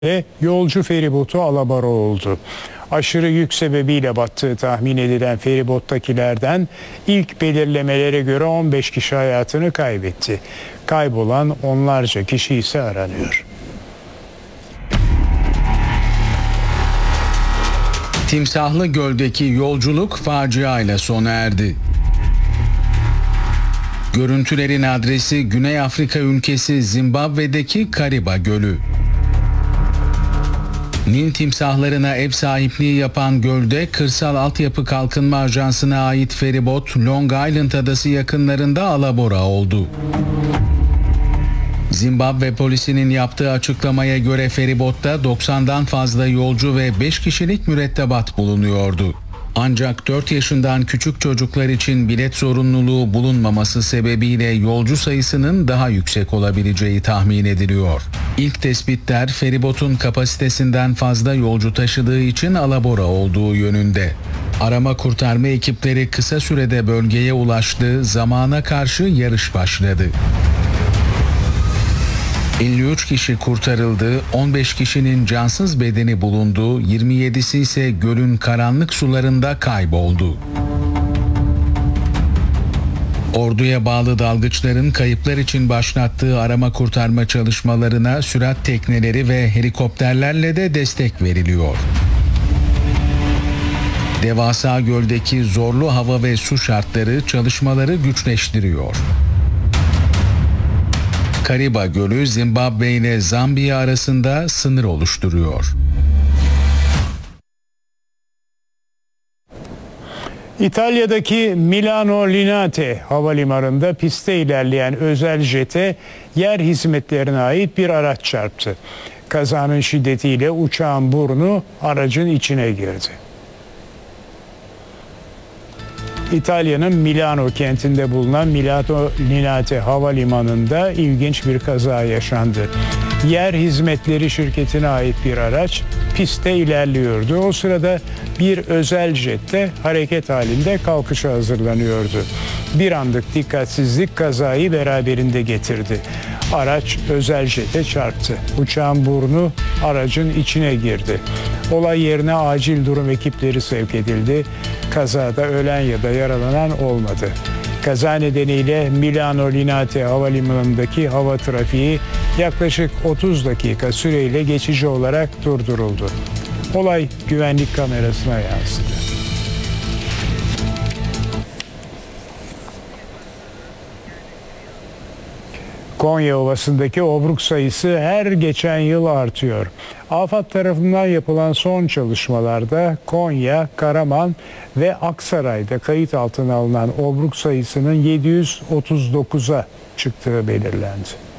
Yolcu feribotu alabora oldu. Aşırı yük sebebiyle battığı tahmin edilen feribottakilerden ilk belirlemelere göre 15 kişi hayatını kaybetti. Kaybolan onlarca kişi ise aranıyor. Timsahlı Göl'deki yolculuk faciayla sona erdi. Görüntülerin adresi Güney Afrika ülkesi Zimbabwe'deki Kariba Gölü. Nil timsahlarına ev sahipliği yapan gölde Kırsal Altyapı Kalkınma Ajansı'na ait feribot Long Island adası yakınlarında alabora oldu. Zimbabwe polisinin yaptığı açıklamaya göre feribotta 90'dan fazla yolcu ve 5 kişilik mürettebat bulunuyordu. Ancak 4 yaşından küçük çocuklar için bilet zorunluluğu bulunmaması sebebiyle yolcu sayısının daha yüksek olabileceği tahmin ediliyor. İlk tespitler feribotun kapasitesinden fazla yolcu taşıdığı için alabora olduğu yönünde. Arama kurtarma ekipleri kısa sürede bölgeye ulaştı, zamana karşı yarış başladı. 53 kişi kurtarıldı, 15 kişinin cansız bedeni bulundu, 27'si ise gölün karanlık sularında kayboldu. Orduya bağlı dalgıçların kayıplar için başlattığı arama kurtarma çalışmalarına sürat tekneleri ve helikopterlerle de destek veriliyor. Devasa göldeki zorlu hava ve su şartları çalışmaları güçleştiriyor. Kariba Gölü Zimbabwe ile Zambiya arasında sınır oluşturuyor. İtalya'daki Milano Linate havalimanında piste ilerleyen özel jete yer hizmetlerine ait bir araç çarptı. Kazanın şiddetiyle uçağın burnu aracın içine girdi. İtalya'nın Milano kentinde bulunan Milano Linate havalimanında ilginç bir kaza yaşandı. Yer hizmetleri şirketine ait bir araç pistte ilerliyordu. O sırada bir özel jet de hareket halinde kalkışa hazırlanıyordu. Bir anlık dikkatsizlik kazayı beraberinde getirdi. Araç özel jete çarptı. Uçağın burnu aracın içine girdi. Olay yerine acil durum ekipleri sevk edildi. Kazada ölen ya da yaralanan olmadı. Kaza nedeniyle Milano Linate havalimanındaki hava trafiği yaklaşık 30 dakika süreyle geçici olarak durduruldu. Olay güvenlik kamerasına yansıdı. Konya Ovası'ndaki obruk sayısı her geçen yıl artıyor. AFAD tarafından yapılan son çalışmalarda Konya, Karaman ve Aksaray'da kayıt altına alınan obruk sayısının 739'a çıktığı belirlendi.